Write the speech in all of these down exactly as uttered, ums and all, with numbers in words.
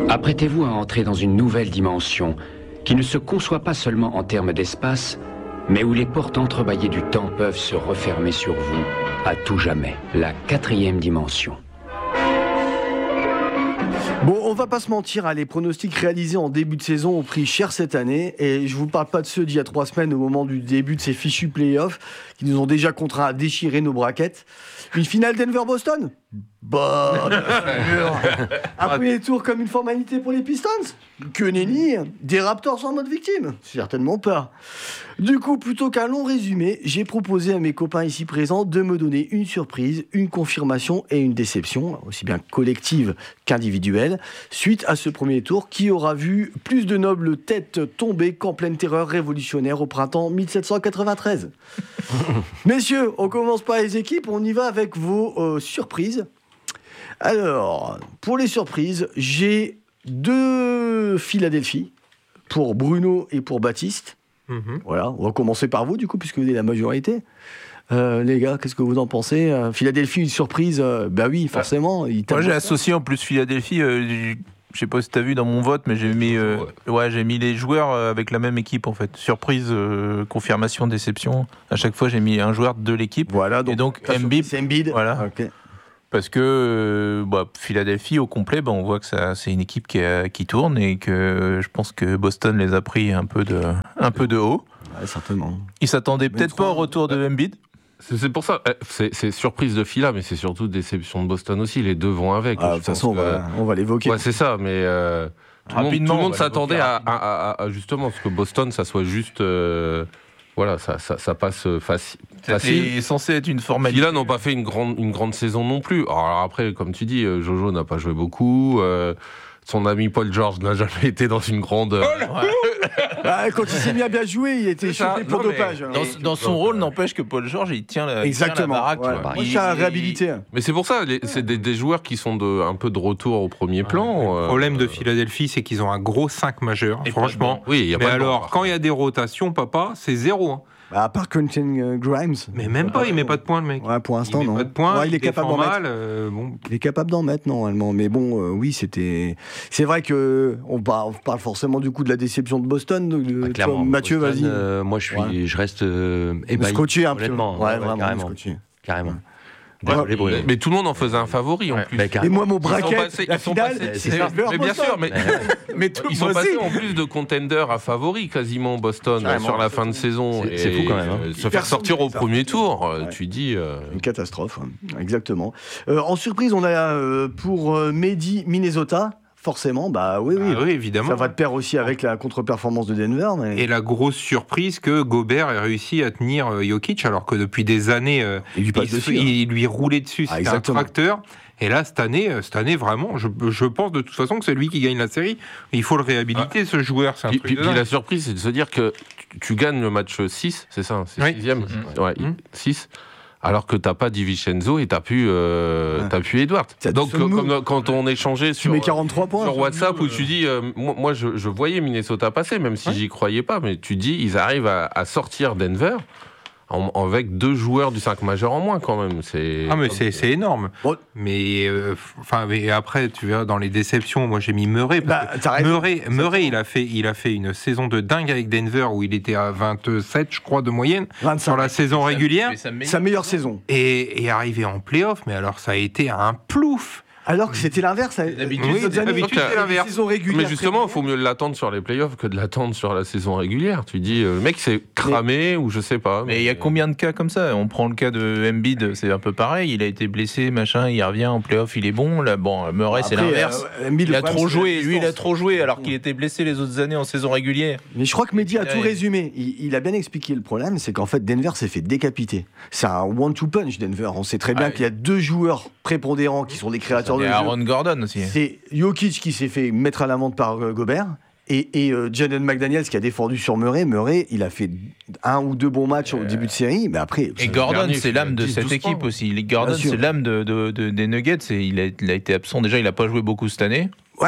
Apprêtez-vous à entrer dans une nouvelle dimension qui ne se conçoit pas seulement en termes d'espace, mais où les portes entrebâillées du temps peuvent se refermer sur vous à tout jamais. La quatrième dimension. Bon, on va pas se mentir, hein, les pronostics réalisés en début de saison ont pris cher cette année, et je vous parle pas de ceux d'il y a trois semaines au moment du début de ces fichus playoffs qui nous ont déjà contraints à déchirer nos braquettes. Une finale Denver-Boston ? Bah, un premier tour comme une formalité pour les Pistons ? Que nenni, des Raptors en mode victime ? Certainement pas. Du coup, plutôt qu'un long résumé, j'ai proposé à mes copains ici présents de me donner une surprise, une confirmation et une déception, aussi bien collective qu'individuelle, suite à ce premier tour qui aura vu plus de nobles têtes tomber qu'en pleine terreur révolutionnaire au printemps dix-sept cent quatre-vingt-treize. Messieurs, on commence par les équipes, on y va avec vos euh, surprises. Alors, pour les surprises, j'ai deux Philadelphie, pour Bruno et pour Baptiste. Mmh. Voilà, on va commencer par vous, du coup, puisque vous êtes la majorité. Euh, les gars, qu'est-ce que vous en pensez ? euh, Philadelphie, une surprise ? euh, Bah oui, forcément. Euh, moi, j'ai associé en plus Philadelphie. Euh, je sais pas si t'as vu dans mon vote, mais j'ai mis, euh, ouais, j'ai mis les joueurs avec la même équipe en fait. Surprise, euh, confirmation, déception. À chaque fois, j'ai mis un joueur de l'équipe. Voilà, donc, et donc Embiid. C'est Embiid. Voilà. Okay. Parce que euh, bah, Philadelphie au complet, bah, on voit que ça, c'est une équipe qui, a, qui tourne et que je pense que Boston les a pris un peu de, un peu de haut. Ouais, certainement. Ils s'attendaient peut-être pas au retour de Embiid. C'est pour ça, c'est, c'est surprise de Phila, mais c'est surtout déception de Boston aussi. Les deux vont avec. Ah, de toute façon, que... on, va, on va l'évoquer. Ouais, c'est ça, mais euh, tout, le monde, tout le monde s'attendait à, à, à, à justement ce que Boston, ça soit juste. Euh, voilà, ça, ça, ça passe faci- facile. C'est censé être une formalité. Phila n'ont pas fait une grande, une grande saison non plus. Alors après, comme tu dis, Jojo n'a pas joué beaucoup. Euh, Son ami Paul George n'a jamais été dans une grande. Oh bah, quand il s'est mis à bien jouer, il était chopé pour non, dopage. Dans, dans son rôle, n'empêche que Paul George, il tient la, Exactement. Il tient la baraque. Ouais. Il, Moi, je à réhabiliter. Mais c'est pour ça, les, c'est des, des joueurs qui sont de, un peu de retour au premier plan. Le euh, problème de Philadelphie, c'est qu'ils ont un gros cinq majeur. Et franchement. Oui, y a mais pas alors, bon. Quand il y a des rotations, papa, c'est zéro. Hein. Bah, à part Quentin Grimes. Mais même pas, il met pas de points, le mec. Ouais, pour l'instant, il non. Met pas de points, ouais, il, il est capable d'en mal, mettre. Euh, bon. Il est capable d'en mettre, normalement. Mais bon, euh, oui, c'était. C'est vrai que on parle, on parle forcément du coup de la déception de Boston. De, ah, clairement, toi, Mathieu, Boston, vas-y. Euh, moi, je suis, ouais. je reste euh, ébahi. Scotché un peu. Honnêtement, ouais, ouais, vraiment, carrément. scotché. Carrément. Ouais, mais, mais tout le monde en faisait un favori ouais, en plus. Bah, et moi, mon bracket, passés, la finale, passés, c'est, c'est c'est mais bien sûr, mais, mais tout, ils sont passés en plus de contenders à favoris quasiment Boston carrément, sur la fin de saison. C'est, c'est fou quand même. Hein. Euh, se faire sortir au premier tour, ouais. tu dis. Euh... Une catastrophe, exactement. Euh, en surprise, on a euh, pour euh, Mehdi Minnesota. Forcément, bah oui, oui. Ah oui, évidemment. Ça va de pair aussi avec la contre-performance de Denver. Mais... Et la grosse surprise que Gobert ait réussi à tenir euh, Jokic, alors que depuis des années, euh, il, lui passe il, dessus, il, hein. il lui roulait dessus, ah, c'était un tracteur. Et là, cette année, cette année vraiment, je, je pense de toute façon que c'est lui qui gagne la série. Il faut le réhabiliter, ah. ce joueur. C'est un puis, truc puis, puis la surprise, c'est de se dire que tu, tu gagnes le match six, c'est ça, c'est oui. sixième, mmh. ouais, mmh. six. Alors que t'as pas Di Vincenzo et t'as pu, euh, ouais. t'as pu Edwards. Donc euh, comme quand on échangeait sur, quarante-trois points, sur WhatsApp où tu dis, euh, moi, moi je, je voyais Minnesota passer, même si ouais. j'y croyais pas, mais tu dis ils arrivent à, à sortir Denver en, avec deux joueurs du cinq majeur en moins quand même. C'est ah mais c'est, c'est énorme. Bon. Mais euh, enfin mais après tu verras dans les déceptions, moi j'ai mis Murray. Parce bah, que Murray, Murray il a fait il a fait une saison de dingue avec Denver où il était à vingt-sept je crois de moyenne vingt-cinq sur la saison régulière. Sa meilleure, sa meilleure saison. Et, et arrivé en play-off, mais alors ça a été un plouf. Alors que c'était l'inverse. D'habitude, oui, c'est d'habitude, c'est l'inverse. Mais justement, il faut mieux l'attendre sur les playoffs que de l'attendre sur la saison régulière. Tu dis, euh, le mec s'est cramé mais, ou je sais pas. Mais il mais... y a combien de cas comme ça ? On prend le cas de Embiid, c'est un peu pareil. Il a été blessé, machin, il revient en playoff, il est bon. Là, bon, Murray, après, c'est l'inverse. Euh, Embiid, il a trop joué. Lui, il a trop joué alors qu'il était blessé les autres années en saison régulière. Mais je crois que Mehdi a tout résumé. Il, il a bien expliqué le problème, c'est qu'en fait, Denver s'est fait décapiter. C'est un one-two punch, Denver. On sait très bien ah, qu'il y a deux joueurs prépondérants qui sont des créateurs de jeu. Aaron Gordon. Aussi. C'est Jokic qui s'est fait mettre à l'amende par euh, Gobert et, et euh, Jaden McDaniels qui a défendu sur Murray. Murray, il a fait un ou deux bons matchs euh... au début de série, mais après. Et Gordon, dernier, c'est l'âme de cette équipe points. Aussi. Gordon, c'est l'âme de, de, de, des Nuggets. Et il, a, il a été absent. Déjà, il n'a pas joué beaucoup cette année. Ouais, mais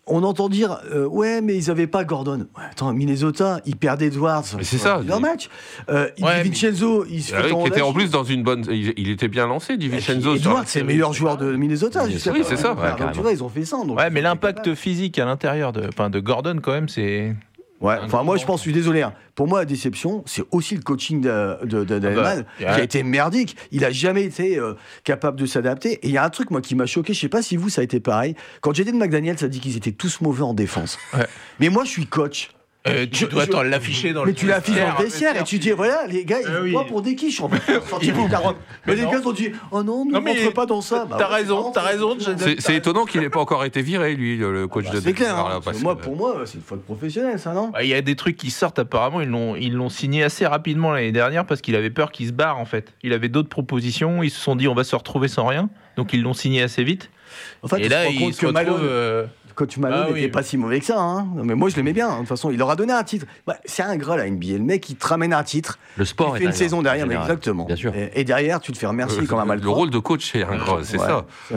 on entend dire euh, ouais, mais ils n'avaient pas Gordon. Ouais, attends, Minnesota, ils perdent Edwards. Mais c'est ça. Leur match. Euh, ouais, Di Vincenzo, il se fait qui était en plus dans une bonne. Il, il était bien lancé, Di Vincenzo. Edwards, c'est le meilleur joueur de Minnesota. Oui, c'est, oui, c'est ça. Ouais, donc, tu vois, ils ont fait ça. Donc ouais, mais l'impact physique à l'intérieur de, enfin, de Gordon, quand même, c'est. Ouais, enfin moi je pense, je suis désolé, hein. Pour moi la déception, c'est aussi le coaching de, de, de, d'Allman, ah bah, qui a été merdique. Il a jamais été euh, capable de s'adapter. Et il y a un truc moi qui m'a choqué, je sais pas si vous ça a été pareil. Quand j'étais de McDaniel, ça dit qu'ils étaient tous mauvais en défense. Ouais. Mais moi je suis coach. Euh, tu je, dois je, l'afficher dans mais le tu l'affiches dans le vestiaire et tu dis voilà les gars ils euh, oui. vont pas pour des quiches en fait. Mais les gars ont dit oh non nous non, ne rentre pas dans ça. Bah, t'as ouais, raison t'as raison. C'est, c'est étonnant qu'il n'ait pas encore été viré lui le coach ah bah, de. C'est clair. Hein, là, moi que... pour moi c'est une faute professionnelle ça non. Il bah, y a des trucs qui sortent apparemment ils l'ont ils l'ont signé assez rapidement l'année dernière parce qu'il avait peur qu'il se barre en fait. Il avait d'autres propositions ils se sont dit on va se retrouver sans rien donc ils l'ont signé assez vite. En fait, et là il se retrouve. Coach Malone n'était ah, oui. pas si mauvais que ça, hein. Mais moi je l'aimais bien. De toute façon, il leur a donné un titre. Bah, c'est ingrat la N B A. Le mec, il te ramène un titre. Le sport. Il fait une saison derrière, mais exactement. Bien sûr. Et, et derrière, tu te fais remercier euh, quand même. Le, le rôle de coach, c'est ingrat, c'est ouais, ça. C'est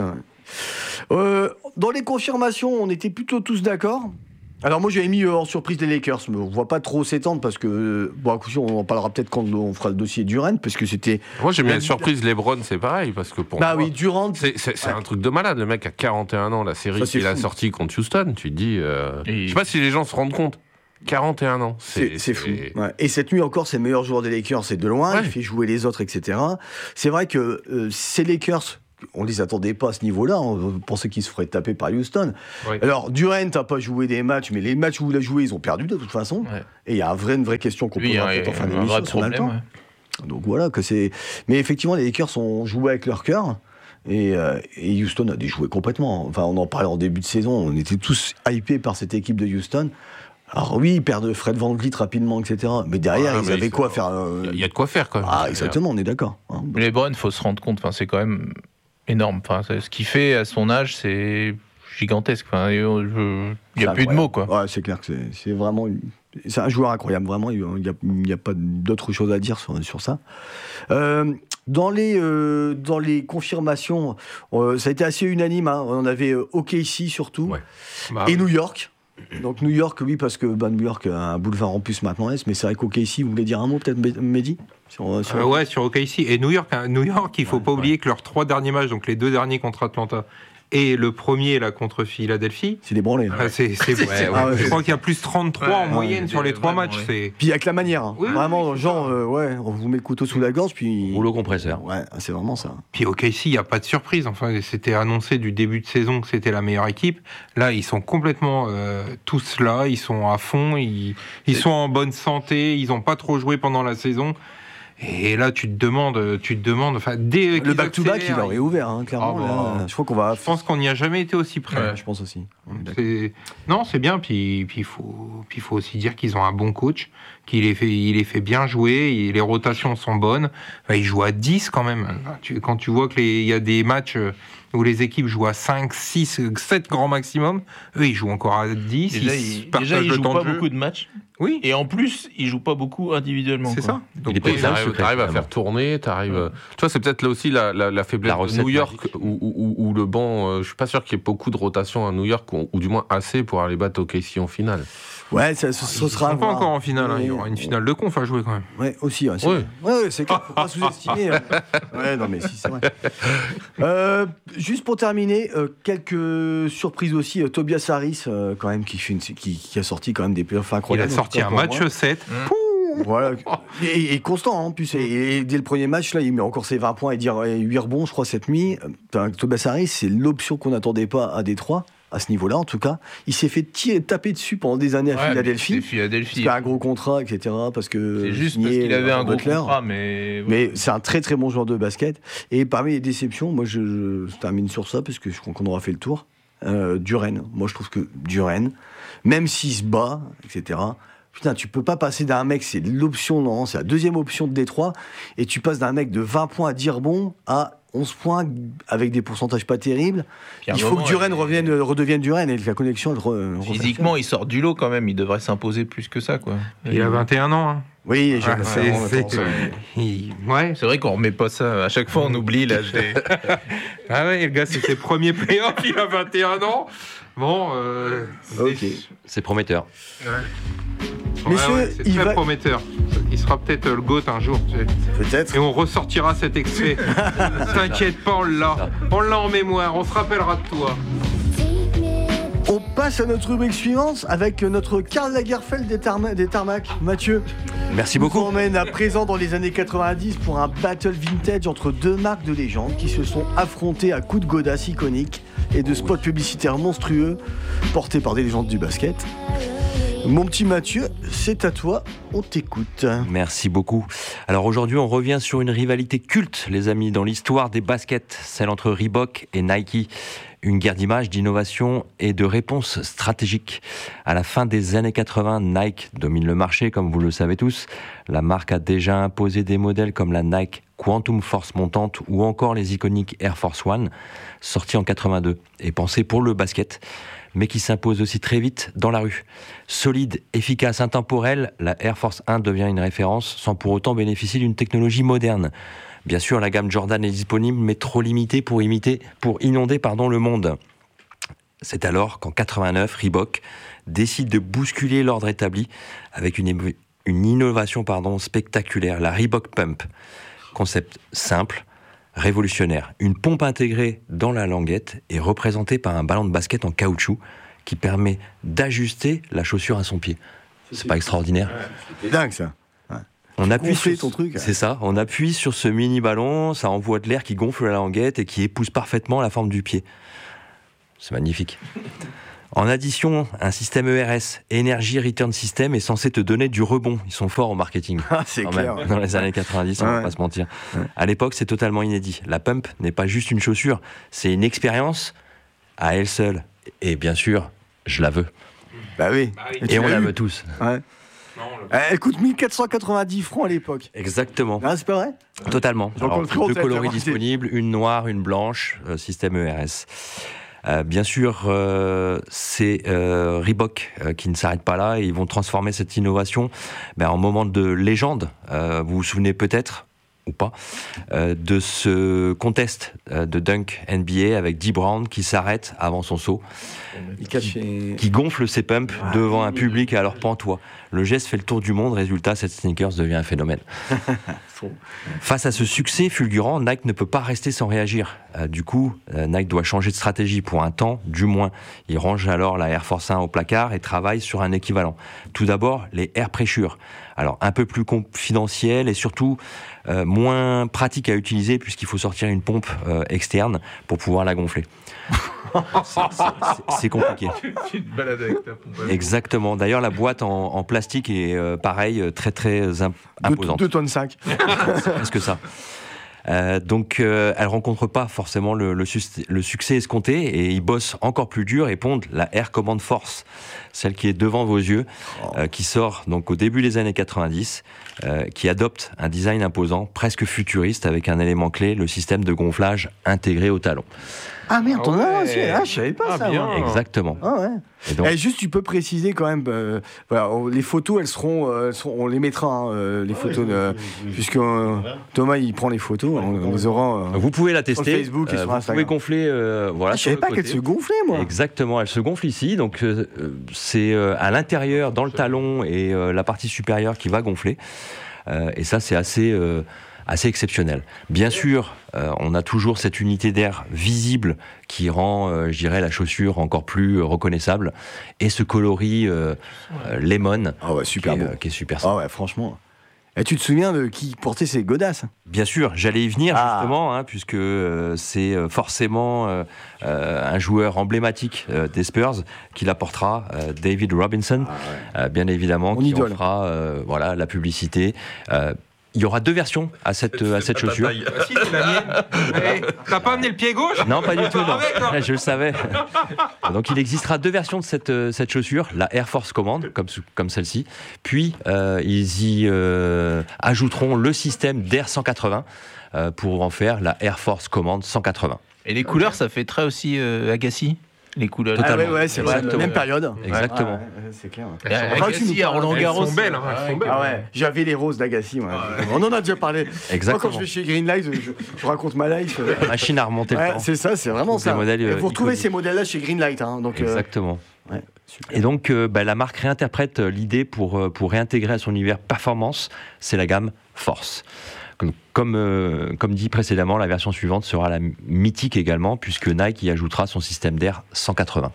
euh, dans les confirmations, on était plutôt tous d'accord. Alors moi j'avais mis euh, en surprise les Lakers, mais on ne voit pas trop s'étendre parce que, euh, bon à coup sûr on en parlera peut-être quand on fera le dossier Durant, parce que c'était... Moi j'ai mis une surprise LeBron, c'est pareil, parce que pour bah moi, oui, Durant... c'est, c'est, c'est ouais. un truc de malade, le mec a quarante et un ans, la série qu'il a sortie contre Houston, tu te dis... Euh... Et... Je sais pas si les gens se rendent compte, quarante et un ans, c'est, c'est, c'est fou. Ouais. Et cette nuit encore, c'est le meilleur joueur des Lakers, c'est de loin, ouais. il fait jouer les autres, et cetera. C'est vrai que euh, ces Lakers... On les attendait pas à ce niveau-là. On pensait qu'ils se feraient taper par Houston. Oui. Alors, Durant n'a pas joué des matchs, mais les matchs où il a joué, ils ont perdu de toute façon. Ouais. Et il y a un vrai, une vraie question qu'on oui, posera peut-être en fin d'émission si on a le temps. Ouais. Donc voilà, que c'est. Mais effectivement, les Lakers ont joué avec leur cœur. Et, euh, et Houston a déjoué complètement. Enfin, on en parlait en début de saison. On était tous hypés par cette équipe de Houston. Alors oui, ils perdent Fred VanVleet rapidement, et cetera. Mais derrière, ah, ils mais avaient quoi faire. Il euh... y a de quoi faire quand même. Ah, exactement, on est d'accord. Hein. Mais les Browns, il faut se rendre compte. Enfin, c'est quand même. Énorme. Enfin, ce qu'il fait à son âge, c'est gigantesque. Enfin, il n'y a plus de mots, quoi. Ouais, c'est clair que c'est, c'est vraiment. C'est un joueur incroyable, vraiment. Il n'y a, il a pas d'autre chose à dire sur, sur ça. Euh, dans, les, euh, dans les confirmations, euh, ça a été assez unanime. Hein. On avait euh, O K C surtout. Ouais. Bah, et New York. Donc New York, oui, parce que bah, New York a un boulevard en plus maintenant, mais c'est vrai qu'O K C, vous voulez dire un mot peut-être, Mehdi sur, sur... Euh, Ouais, sur O K C. Et New York, hein, New York il ne faut ouais, pas ouais. oublier que leurs trois derniers matchs, donc les deux derniers contre Atlanta, et le premier là contre Philadelphie, c'est des branlés. Hein. C'est, c'est, c'est, ouais, ouais, je crois qu'il y a plus trente-trois ouais, en moyenne ouais, sur les trois matchs. C'est... Puis avec la manière, hein. oui, vraiment, oui, genre, euh, ouais, on vous met le couteau sous la gorge, puis. Rouleau compresseur. Ouais, c'est vraiment ça. Puis O K C, il n'y a pas de surprise. Enfin, c'était annoncé du début de saison que c'était la meilleure équipe. Là, ils sont complètement euh, tous là, ils sont à fond, ils, ils sont en bonne santé, ils n'ont pas trop joué pendant la saison. Et là, tu te demandes, tu te demandes, enfin, dès le back-to-back, il aurait ouvert, hein, clairement. Oh, bah, là, je crois qu'on va. Je pense qu'on n'y a jamais été aussi près. Ouais, je pense aussi. C'est... Non, c'est bien. Puis, puis il faut, puis il faut aussi dire qu'ils ont un bon coach, qu'il les fait, il les fait bien jouer. Les rotations sont bonnes. Enfin, ils jouent à dix quand même. Quand tu vois que les, il y a des matchs où les équipes jouent à cinq, six, sept grands maximum, eux ils jouent encore à dix. Déjà, ils, déjà, ils jouent pas de beaucoup de matchs. Oui. Et en plus, ils jouent pas beaucoup individuellement. C'est quoi. ça. Donc, oui, tu arrives, arrives à faire tourner, t'arrives. Ouais. Tu vois, c'est peut-être là aussi la, la, la faiblesse la de New York, où, où, où le banc. Euh, je suis pas sûr qu'il y ait beaucoup de rotation à New York, ou, ou du moins assez pour aller battre O K C en finale. Ouais, ça, ce, ce Ils sera. Ils pas encore en finale. Hein. Il y aura une finale de conf à jouer quand même. Ouais, aussi. Ouais, c'est, ouais. Ouais, c'est clair. Faut pas sous-estimer. Ouais, non, mais si, c'est vrai. Euh, juste pour terminer, euh, quelques surprises aussi. Euh, Tobias Harris, euh, quand même, qui, fait une, qui, qui a sorti quand même des playoffs incroyables. Il a sorti un match sept. Mmh. Voilà. Et, et constant, en hein, plus. Et, et dès le premier match, là, il met encore ses vingt points et dire huit rebonds, je crois, cette nuit. Tobias Harris, c'est l'option qu'on n'attendait pas à Détroit. À ce niveau-là, en tout cas, il s'est fait tirer, taper dessus pendant des années à ouais, Philadelphie. Philadelphie. Parce qu'il a un gros contrat, et cetera. Parce que c'est juste parce qu'il avait un gros Butler, contrat, mais. Mais c'est un très très bon joueur de basket. Et parmi les déceptions, moi je, je termine sur ça parce que je crois qu'on aura fait le tour. Euh, Durant. Moi je trouve que Durant, même s'il se bat, et cetera. Putain, tu peux pas passer d'un mec, c'est l'option, non, c'est la deuxième option de Détroit, et tu passes d'un mec de vingt points à dix rebonds à onze points avec des pourcentages pas terribles. Il faut moment, que Durant il... revienne, redevienne Durant et la connexion. Re... Physiquement, il sort du lot quand même. Il devrait s'imposer plus que ça, quoi. Il a vingt et un ans. Hein. Oui, ah, c'est, c'est, c'est... Ouais. C'est vrai qu'on remet pas ça. À chaque fois, on oublie l'âge des... Ah ouais, le gars, c'est ses premiers playoffs, il a vingt et un ans. Bon, euh... ok, c'est prometteur. Ouais. Messieurs, ouais, ouais, c'est il très va... prometteur. Il sera peut-être le GOAT un jour. Tu sais. Peut-être. Et on ressortira cet extrait. T'inquiète pas, on l'a. On l'a en mémoire. On se rappellera de toi. On passe à notre rubrique suivante avec notre Karl Lagerfeld des, tarma- des tarmacs. Mathieu. Merci beaucoup. On emmène à présent dans les années quatre-vingt-dix pour un battle vintage entre deux marques de légende qui se sont affrontées à coups de godasses iconiques et de spots publicitaires monstrueux portés par des légendes du basket. Mon petit Mathieu, c'est à toi, on t'écoute. Merci beaucoup. Alors aujourd'hui, on revient sur une rivalité culte, les amis, dans l'histoire des baskets, celle entre Reebok et Nike. Une guerre d'images, d'innovation et de réponses stratégiques. À la fin des années quatre-vingts, Nike domine le marché, comme vous le savez tous. La marque a déjà imposé des modèles comme la Nike Quantum Force montante ou encore les iconiques Air Force One, sortis en quatre-vingt-deux et pensés pour le basket, mais qui s'impose aussi très vite dans la rue. Solide, efficace, intemporelle, la Air Force un devient une référence sans pour autant bénéficier d'une technologie moderne. Bien sûr, la gamme Jordan est disponible, mais trop limitée pour, imiter, pour inonder pardon, le monde. C'est alors qu'en quatre-vingt-neuf, Reebok décide de bousculer l'ordre établi avec une, une innovation pardon, spectaculaire, la Reebok Pump. Concept simple, révolutionnaire. Une pompe intégrée dans la languette et représentée par un ballon de basket en caoutchouc qui permet d'ajuster la chaussure à son pied. C'est pas extraordinaire ? C'est dingue ça. On appuie sur ton truc. C'est ça, on appuie sur ce mini ballon, ça envoie de l'air qui gonfle la languette et qui épouse parfaitement la forme du pied. C'est magnifique. En addition, un système E R S, Energy Return System, est censé te donner du rebond. Ils sont forts au marketing. Ah, c'est clair. Même, dans les années quatre-vingt-dix, on ouais. va pas se mentir. Ouais. À l'époque, c'est totalement inédit. La pump n'est pas juste une chaussure, c'est une expérience à elle seule. Et bien sûr, je la veux. Bah oui. Bah oui. Et, et on la veut tous. Ouais. Non, le... Elle coûte mille quatre cent quatre-vingt-dix francs à l'époque. Exactement. Ah, c'est pas vrai ? Totalement. Alors, deux coloris disponibles, une noire, une blanche, euh, système E R S. Euh, bien sûr, euh, c'est euh, Reebok euh, qui ne s'arrête pas là et ils vont transformer cette innovation ben, en moment de légende. Euh, vous vous souvenez peut-être, ou pas, euh, de ce contest euh, de dunk N B A avec Dee Brown qui s'arrête avant son saut, qui, qui gonfle ses pumps ah, devant oui, un public oui. à leur pantois. Le geste fait le tour du monde, résultat, cette sneakers devient un phénomène. Face à ce succès fulgurant, Nike ne peut pas rester sans réagir. Euh, du coup, euh, Nike doit changer de stratégie pour un temps, du moins. Il range alors la Air Force un au placard et travaille sur un équivalent. Tout d'abord, les Air Pressure. Alors, un peu plus confidentiel et surtout euh, moins pratique à utiliser puisqu'il faut sortir une pompe euh, externe pour pouvoir la gonfler. c'est, c'est, c'est compliqué. Tu te balades avec ta pompe. Exactement. D'ailleurs, la boîte en, en plastique est euh, pareil, très très imp- imposante. deux tonnes cinq. C'est presque ça. Euh, donc, euh, elle rencontre pas forcément le, le, su- le succès escompté et ils bossent encore plus dur et pondent la Air Command Force, celle qui est devant vos yeux, euh, qui sort donc au début des années quatre-vingt-dix, euh, qui adopte un design imposant, presque futuriste, avec un élément clé, le système de gonflage intégré au talon. Ah merde, t'en as un aussi. Ah, je savais pas ah, ça. Bien. Exactement. Ah ouais. Et donc... eh, juste, tu peux préciser quand même. Euh, voilà, les photos, elles seront, euh, elles seront, on les mettra, hein, euh, les photos, de, puisque euh, Thomas il prend les photos, on, on les aura. Euh, vous pouvez la tester. Sur Facebook et euh, sur vous Instagram. pouvez gonfler. Euh, voilà. Ah, je savais pas côté. Qu'elle se gonflait, moi. Exactement, elle se gonfle ici, donc euh, c'est euh, à l'intérieur, dans le talon et euh, la partie supérieure qui va gonfler. Euh, et ça, c'est assez. Euh, assez exceptionnel. Bien sûr, euh, on a toujours cette unité d'air visible qui rend, euh, je dirais, la chaussure encore plus euh, reconnaissable. Et ce coloris euh, euh, lemon, oh ouais, super qui, est, beau. Euh, qui est super simple. Oh ouais, franchement. Et tu te souviens de qui portait ces godasses ? Bien sûr, j'allais y venir ah. justement, hein, puisque euh, c'est forcément euh, euh, un joueur emblématique euh, des Spurs qui la portera, euh, David Robinson, ah ouais. euh, bien évidemment, Mon qui idole. en fera euh, voilà, la publicité. Euh, Il y aura deux versions à cette, à cette chaussure. Ah, si, c'est la mienne. Hey, t'as pas amené le pied gauche ? Non, pas du tout. Non. Avec, je le savais. Donc, il existera deux versions de cette, cette chaussure, la Air Force Command, comme, comme celle-ci. Puis, euh, ils y euh, ajouteront le système d'Air cent quatre-vingts euh, pour en faire la Air Force Command cent quatre-vingts. Et les couleurs, ça fait très aussi euh, Agassi ? les couleurs. Ah ouais, ouais, c'est vrai, même période. Exactement. Ouais, ouais, c'est clair. Ouais. Agassi à Roland Garros. Elles sont belles, hein, elles sont belles. Ah ouais, j'avais les roses d'Agassi. Ouais. Ah ouais. On en a déjà parlé. Exactement. Moi, quand je vais chez Greenlight, je, je raconte ma life. Machine à remonter ouais, le temps. C'est ça, c'est vraiment ça. Modèles, Et vous retrouvez iconiques. ces modèles-là chez Greenlight. Hein, donc, Exactement. Euh... Ouais. Super. Et donc, euh, bah, la marque réinterprète l'idée pour, pour réintégrer à son univers performance, c'est la gamme Force. Comme, comme, euh, comme dit précédemment, la version suivante sera la mythique également, puisque Nike y ajoutera son système d'air cent quatre-vingts.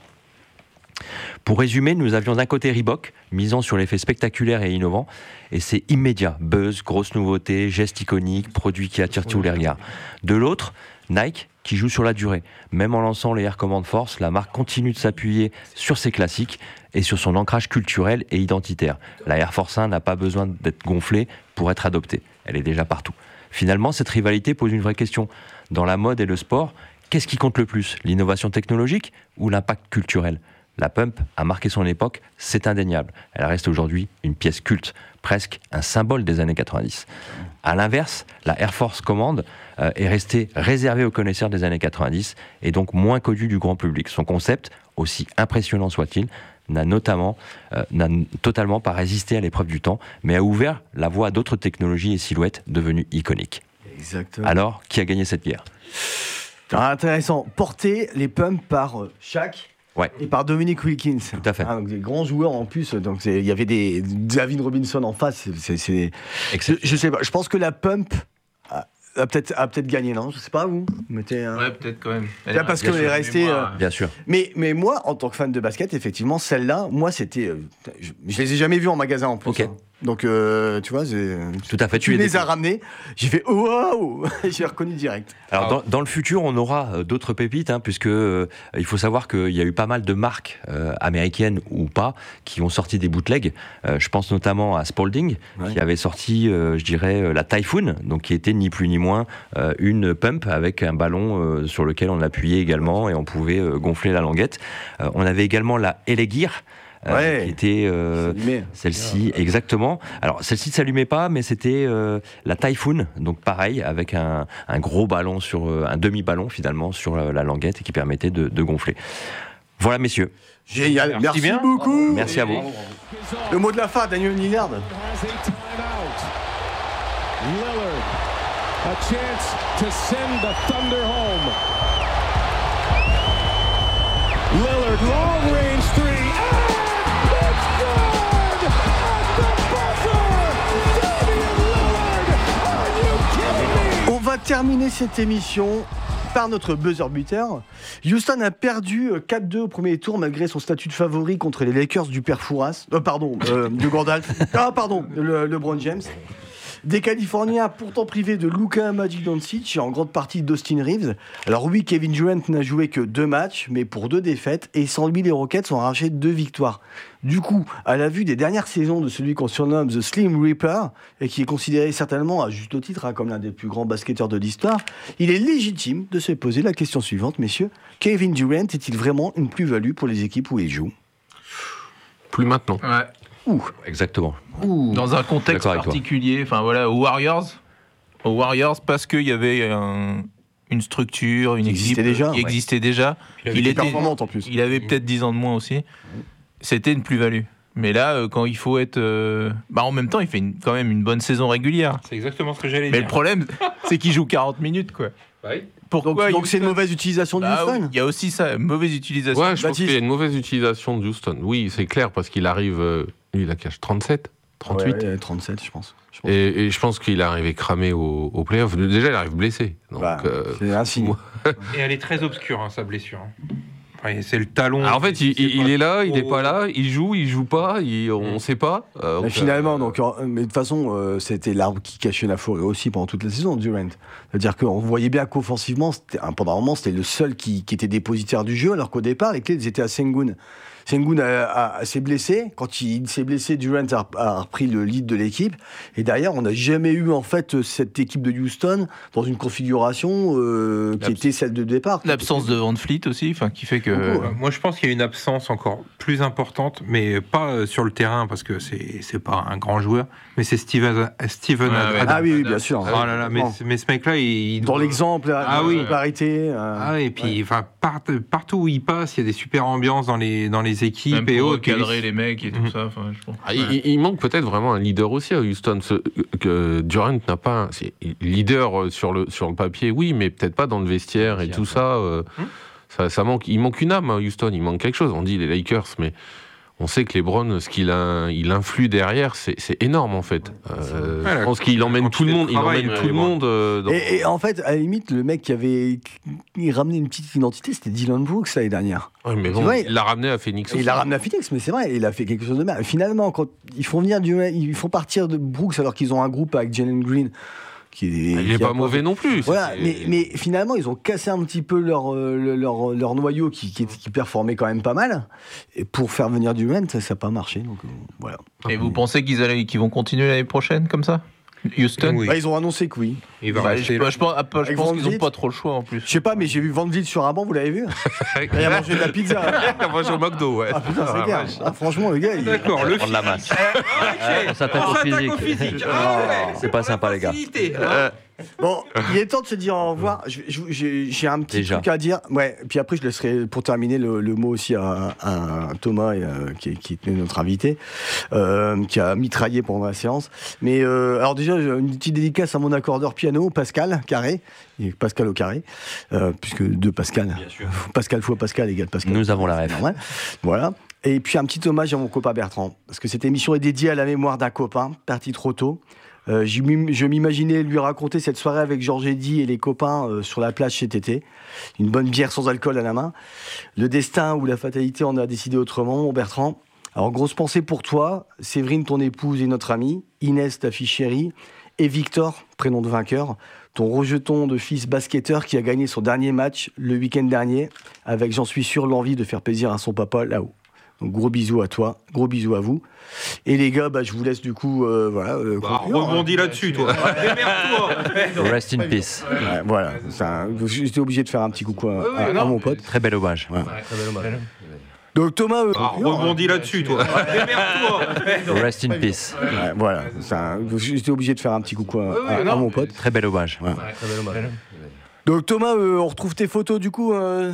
Pour résumer, nous avions d'un côté Reebok, misant sur l'effet spectaculaire et innovant, et c'est immédiat, buzz, grosse nouveauté, gestes iconiques, produits qui attirent tous les regards. De l'autre, Nike, qui joue sur la durée. Même en lançant les Air Command Force, la marque continue de s'appuyer sur ses classiques et sur son ancrage culturel et identitaire. La Air Force un n'a pas besoin d'être gonflée pour être adoptée. Elle est déjà partout. Finalement, cette rivalité pose une vraie question. Dans la mode et le sport, qu'est-ce qui compte le plus ? L'innovation technologique ou l'impact culturel ? La Pump a marqué son époque, c'est indéniable. Elle reste aujourd'hui une pièce culte, presque un symbole des années quatre-vingt-dix. A l'inverse, la Air Force Command euh, est restée réservée aux connaisseurs des années quatre-vingt-dix et donc moins connue du grand public. Son concept, aussi impressionnant soit-il, n'a notamment euh, n'a totalement pas résisté à l'épreuve du temps, mais a ouvert la voie à d'autres technologies et silhouettes devenues iconiques. Exactement. Alors, qui a gagné cette guerre ? Ah, intéressant. Porter les pumps par euh, Shaq. Ouais. Et par Dominique Wilkins. Tout à fait. Ah, donc des grands joueurs en plus. Donc il y avait des David Robinson en face. C'est, c'est... Je, je sais pas. Je pense que la pump a, a peut-être a peut-être gagné, non ? Je sais pas vous. Mettez un... Ouais, peut-être quand même. Là, parce qu'elle est restée. Euh... Bien sûr. Mais mais moi, en tant que fan de basket, effectivement, celle-là, moi, c'était. Euh, je, je les ai jamais vues en magasin en plus. Ok. Hein. Donc, euh, tu vois, j'ai, tout à fait. Tu, tu les as ramenés. J'ai fait oh, waouh, j'ai reconnu direct. Alors, dans, dans le futur, on aura euh, d'autres pépites, hein, puisque euh, il faut savoir qu'il y a eu pas mal de marques euh, américaines ou pas qui ont sorti des bootlegs. Euh, je pense notamment à Spalding, ouais. qui avait sorti, euh, je dirais, euh, la Typhoon, donc qui était ni plus ni moins euh, une pump avec un ballon euh, sur lequel on appuyait également et on pouvait euh, gonfler la languette. Euh, on avait également la L A Gear. Euh, ouais, qui était euh, celle-ci, yeah. exactement. Alors, celle-ci ne s'allumait pas, mais c'était euh, la Typhoon, donc pareil, avec un, un gros ballon, sur euh, un demi-ballon finalement, sur euh, la languette et qui permettait de, de gonfler. Voilà, messieurs. Génial, merci, merci bien. beaucoup. Merci à vous. Le mot de la fin, Daniel Lillard. Lillard, a chance to send the Thunder home. Lillard, long range three. On va terminer cette émission par notre buzzer beater. Houston a perdu quatre deux au premier tour malgré son statut de favori contre les Lakers du père Fouras. Euh, pardon, euh, de Gandalf. Ah pardon, le, LeBron James. Des Californiens pourtant privés de Luka Magic Doncic et en grande partie d'Austin Reeves. Alors oui, Kevin Durant n'a joué que deux matchs, mais pour deux défaites, et sans lui, les Rockets ont arraché deux victoires. Du coup, à la vue des dernières saisons de celui qu'on surnomme The Slim Reaper, et qui est considéré certainement à juste titre hein, comme l'un des plus grands basketteurs de l'histoire, il est légitime de se poser la question suivante, messieurs. Kevin Durant est-il vraiment une plus-value pour les équipes où il joue ? Plus maintenant. Ouais. Ouh. Exactement. Ouh. Dans un contexte particulier, enfin voilà, aux Warriors, aux Warriors parce qu'il y avait un, une structure, une qui équipe déjà, qui ouais. existait déjà. Il, il était performante en plus. Il avait peut-être dix ans de moins aussi. C'était une plus-value. Mais là, quand il faut être, euh... bah en même temps, il fait une, quand même une bonne saison régulière. C'est exactement ce que j'allais Mais dire. le problème, c'est qu'il joue quarante minutes, quoi. Oui. Pourquoi donc, donc c'est une mauvaise utilisation bah, de Houston. Il y a aussi ça, mauvaise utilisation. Ouais, je Baptiste. pense qu'il y a une mauvaise utilisation de Houston. Oui, c'est clair, parce qu'il arrive... Euh, lui, il a quel âge ? trente-sept ? trente-huit ? Ouais, ouais, trente-sept, je pense. Je pense. Et, et je pense qu'il est arrivé cramé au, au play-off. Déjà, il arrive blessé. Donc, bah, euh, c'est un signe. Et elle est très obscure, hein, sa blessure. Ouais, c'est le talon. Alors en fait, il, il, il est là, il n'est pas là, il joue, il joue pas, il, on ne sait pas. Euh, mais finalement, euh, donc, mais de toute façon, euh, c'était l'arbre qui cachait la forêt aussi pendant toute la saison, Durant. C'est-à-dire qu'on voyait bien qu'offensivement, c'était, pendant un moment, c'était le seul qui, qui était dépositaire du jeu, alors qu'au départ, les clés étaient à Sengun. Sengun a, a, a, s'est blessé. Quand il s'est blessé, Durant a, a repris le lead de l'équipe. Et derrière, on n'a jamais eu en fait cette équipe de Houston dans une configuration euh, qui était celle de départ. L'absence de Van Fleet aussi, enfin, qui fait que. Euh, moi, je pense qu'il y a une absence encore plus importante, mais pas sur le terrain parce que c'est c'est pas un grand joueur, mais c'est Steven Steven. Ah, ouais. ah oui, oui, bien sûr. Ah, oh là là, mais, mais ce mec-là, il dans l'exemple, ah oui, parité. Euh... Ah oui, et puis enfin ouais. part, partout où il passe, il y a des super ambiances dans les dans les équipes. Même et pour autres. Cadrer les mecs et tout mmh. ça. Enfin, je pense. Ah, il, il manque peut-être vraiment un leader aussi à Houston. Ce, que Durant n'a pas. Un, c'est leader sur le sur le papier, oui, mais peut-être pas dans le vestiaire et tout ça. Euh, mmh. ça, ça manque. Il manque une âme à Houston. Il manque quelque chose. On dit les Lakers, mais on sait que LeBron, ce qu'il a, il influe derrière, c'est, c'est énorme en fait. Euh, ouais, je pense qu'il emmène tout le monde. Il emmène tout le monde. Euh, dans... et, et en fait, à la limite, le mec qui avait il ramené une petite identité, c'était Dillon Brooks l'année dernière. Oui, mais bon, vrai, il l'a ramené à Phoenix. Il l'a ramené à Phoenix, mais c'est vrai, il a fait quelque chose de mal. Finalement, quand ils font venir du, ils font partir de Brooks alors qu'ils ont un groupe avec Jalen Green. Qui est, il n'est pas mauvais non plus. Voilà, mais, mais finalement, ils ont cassé un petit peu leur, leur, leur noyau qui, qui, qui performait quand même pas mal. Et pour faire venir Durant, ça n'a pas marché. Donc, euh, voilà. Et vous pensez qu'ils, allaient, qu'ils vont continuer l'année prochaine comme ça, Houston? Oui. Bah, ils ont annoncé que oui. Il va bah, je, je, je pense, je pense qu'ils n'ont pas trop le choix en plus. Je sais pas, mais j'ai vu Van Vliet sur un banc, vous l'avez vu? Il a mangé de la pizza. Il a mangé au McDo, ouais. Ah putain, c'est clair. Ah, franchement, le gars, il. D'accord, le prend de la masse. On s'attaque au physique. Au physique. Ah, c'est pas sympa, les gars. Euh, bon, il est temps de se dire au revoir. Je, je, j'ai, j'ai un petit Déjà. truc à dire. Ouais, puis après, je laisserai pour terminer le, le mot aussi à, à Thomas, et, euh, qui, qui était notre invité, euh, qui a mitraillé pendant la séance. Mais euh, alors, déjà, une petite dédicace à mon accordeur piano, Pascal Carré. Et Pascal au carré, euh, puisque deux Pascal. Bien sûr. Pascal fois Pascal égale Pascal. Nous avons la rêve. Voilà. Et puis un petit hommage à mon copain Bertrand, parce que cette émission est dédiée à la mémoire d'un copain, parti trop tôt. Euh, je m'imaginais lui raconter cette soirée avec Georges Eddy et les copains euh, sur la plage cet été. Une bonne bière sans alcool à la main. Le destin ou la fatalité en a décidé autrement, mon Bertrand. Alors, grosse pensée pour toi, Séverine, ton épouse et notre amie, Inès, ta fille chérie, et Victor, prénom de vainqueur, ton rejeton de fils basketteur qui a gagné son dernier match le week-end dernier, avec, j'en suis sûr, l'envie de faire plaisir à son papa là-haut. Donc gros bisous à toi, gros bisous à vous. Et les gars, bah, je vous laisse du coup, euh, voilà. Euh, bah, rebondis hein. là-dessus, toi. Démerde-toi. Rest in peace. Ouais, voilà. Un, j'étais obligé de faire un petit coucou à, oui, oui, à, à mon pote. Très bel hommage. Ouais. Ouais, très bel hommage. Donc Thomas, euh, ah, rebondis là-dessus, toi. Démerde-toi. Rest in peace. Ouais, voilà. Un, j'étais obligé de faire un petit coucou à, oui, à, à mon pote. Très bel hommage. Ouais. Ouais, très bel hommage. Donc Thomas, euh, on retrouve tes photos du coup. Euh